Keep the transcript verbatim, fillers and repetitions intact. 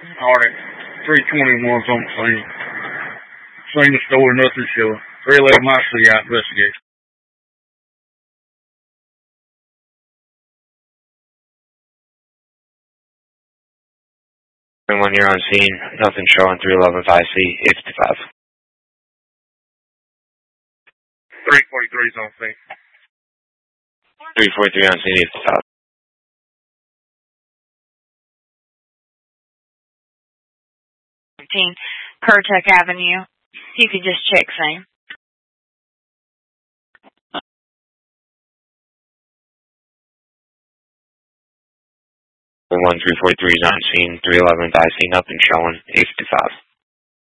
All right. three twenty-one's on the scene. Seen the store, nothing showing. three eleven I C I investigation. And when you're on scene, nothing showing. three eleven I C, eight fifty-five. three forty-three's on scene. three forty-three on scene, eight fifty-five. Currituck Avenue. You could just check same. one three forty-three is on scene, three eleven I C, nothing showing, eight fifty-five.